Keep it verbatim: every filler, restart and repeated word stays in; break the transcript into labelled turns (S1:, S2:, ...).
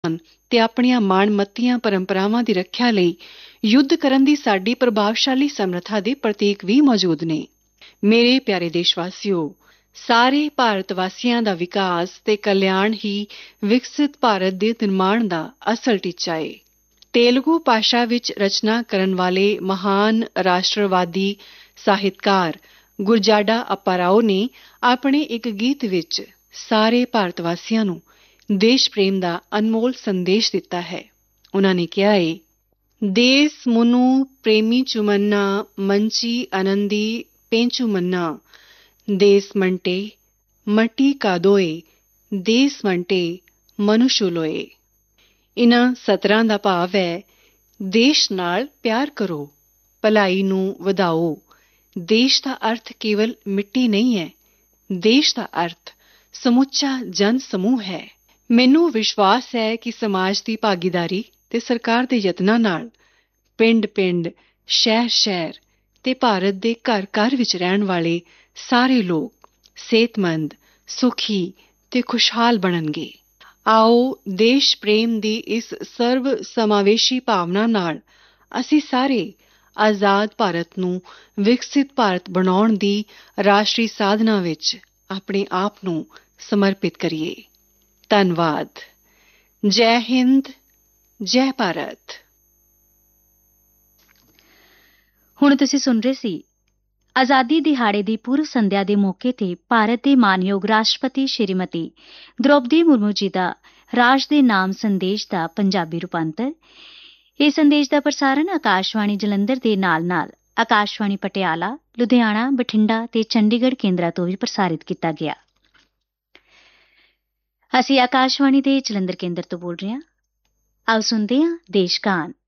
S1: ਹਨ ਤੇ ਆਪਣੀਆਂ ਮਾਣਮੱਤੀਆਂ ਪਰੰਪਰਾਵਾਂ ਦੀ ਰੱਖਿਆ ਲਈ ਯੁੱਧ ਕਰਨ ਦੀ ਸਾਡੀ ਪ੍ਰਭਾਵਸ਼ਾਲੀ ਸਮਰੱਥਾ ਦੇ ਪ੍ਰਤੀਕ ਵੀ ਮੌਜੂਦ ਨੇ। ਮੇਰੇ ਪਿਆਰੇ ਦੇਸ਼ਵਾਸੀਓ, ਸਾਰੇ ਭਾਰਤ ਵਾਸੀਆਂ ਦਾ ਵਿਕਾਸ ਤੇ ਕਲਿਆਣ ਹੀ ਵਿਕਸਿਤ ਭਾਰਤ ਦੇ ਨਿਰਮਾਣ ਦਾ ਅਸਲ ਟੀਚਾ ਏ। ਤੇਲਗੂ ਭਾਸ਼ਾ ਵਿੱਚ ਰਚਨਾ ਕਰਨ ਵਾਲੇ ਮਹਾਨ ਰਾਸ਼ਟਰਵਾਦੀ ਸਾਹਿਤਕਾਰ ਗੁਰਜਾਡਾ ਅੱਪਾਰਾਓ ਨੇ ਆਪਣੇ ਇੱਕ ਗੀਤ ਵਿੱਚ ਸਾਰੇ ਭਾਰਤ ਵਾਸੀਆਂ ਨੂੰ ਦੇਸ਼ ਪ੍ਰੇਮ ਦਾ ਅਨਮੋਲ ਸੰਦੇਸ਼ ਦਿੱਤਾ ਹੈ। ਉਹਨਾਂ ਨੇ ਕਿਹਾ ਏ, ਦੇਸ ਮੁਨੂੰ ਪ੍ਰੇਮੀ ਚੁਮੰਨਾ ਮੰਚੀ ਆਨੰਦੀ ਪੇਂਚੂ ਮੰਨਾ, ਦੇਸ ਮੰਟੇ ਮਟੀ ਕਾਦੋਏ, ਦੇਸ ਮੰਟੇ ਮਨੁਸ਼ੁਲੋਏ। ਇਨ੍ਹਾਂ ਸਤਰਾਂ ਦਾ ਭਾਵ ਹੈ, ਦੇਸ਼ ਨਾਲ ਪਿਆਰ ਕਰੋ, ਭਲਾਈ ਨੂੰ ਵਧਾਓ। ਦੇਸ਼ ਦਾ ਅਰਥ ਕੇਵਲ ਮਿੱਟੀ ਨਹੀਂ ਹੈ, ਦੇਸ਼ ਦਾ ਅਰਥ ਸਮੁੱਚਾ ਜਨ ਸਮੂਹ ਹੈ। ਮੈਨੂੰ ਵਿਸ਼ਵਾਸ ਹੈ ਕਿ ਸਮਾਜ ਦੀ ਭਾਗੀਦਾਰੀ ਤੇ ਸਰਕਾਰ ਦੇ ਯਤਨਾਂ ਨਾਲ ਪਿੰਡ-ਪਿੰਡ, ਸ਼ਹਿਰ-ਸ਼ਹਿਰ ਤੇ ਭਾਰਤ ਦੇ ਘਰ-ਘਰ ਵਿੱਚ ਰਹਿਣ ਵਾਲੇ ਸਾਰੇ ਲੋਕ ਸਿਹਤਮੰਦ, ਸੁਖੀ ਤੇ ਖੁਸ਼ਹਾਲ ਬਣਨਗੇ। ਆਓ ਦੇਸ਼ ਪ੍ਰੇਮ ਦੀ ਇਸ ਸਰਵ ਸਮਾਵੇਸ਼ੀ ਭਾਵਨਾ ਨਾਲ ਅਸੀਂ ਸਾਰੇ ਆਜ਼ਾਦ ਭਾਰਤ ਨੂੰ ਵਿਕਸਿਤ ਭਾਰਤ ਬਣਾਉਣ ਦੀ ਰਾਸ਼ਟਰੀ ਸਾਧਨਾ ਵਿੱਚ ਆਪਣੇ ਆਪ ਨੂੰ ਸਮਰਪਿਤ ਕਰੀਏ। ਧੰਨਵਾਦ। ਜੈ ਹਿੰਦ, ਜੈ ਭਾਰਤ।
S2: ਹੁਣ ਤੁਸੀਂ ਸੁਣ ਰਹੇ ਸੀ ਆਜ਼ਾਦੀ ਦਿਹਾੜੇ ਦੀ ਪੂਰਵ ਸੰਧਿਆ ਦੇ ਮੌਕੇ ਤੇ ਭਾਰਤ ਦੇ ਮਾਨਯੋਗ ਰਾਸ਼ਟਰਪਤੀ ਸ਼੍ਰੀਮਤੀ ਦ੍ਰੌਪਦੀ ਮੁਰਮੂ ਜੀ ਦਾ ਰਾਜ ਦੇ ਨਾਮ ਸੰਦੇਸ਼ ਦਾ ਪੰਜਾਬੀ ਰੂਪਾਂਤਰ। ਇਹ ਸੰਦੇਸ਼ ਦਾ ਪ੍ਰਸਾਰਣ ਆਕਾਸ਼ਵਾਣੀ ਜਲੰਧਰ ਦੇ ਨਾਲ-ਨਾਲ ਆਕਾਸ਼ਵਾਣੀ ਪਟਿਆਲਾ, ਲੁਧਿਆਣਾ, ਬਠਿੰਡਾ ਤੇ ਚੰਡੀਗੜ੍ਹ ਕੇਂਦਰਾਂ ਤੋਂ ਵੀ ਪ੍ਰਸਾਰਿਤ ਕੀਤਾ ਗਿਆ। ਅਸੀਂ ਆਕਾਸ਼ਵਾਣੀ ਦੇ ਜਲੰਧਰ ਕੇਂਦਰ ਤੋਂ ਬੋਲ ਰਹੇ ਹਾਂ। ਆਓ ਸੁਣਦੇ ਹਾਂ ਦੇਸ਼ ਗਾਨ।